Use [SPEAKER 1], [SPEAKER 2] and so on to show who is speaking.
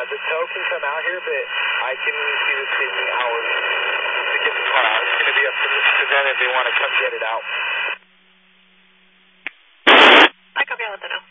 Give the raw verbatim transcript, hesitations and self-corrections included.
[SPEAKER 1] the tow can come out here, but I can see this taking hours to get the car out. It's going to be up to Mister Then if they want to come get it out.
[SPEAKER 2] I copy, I'll let them know.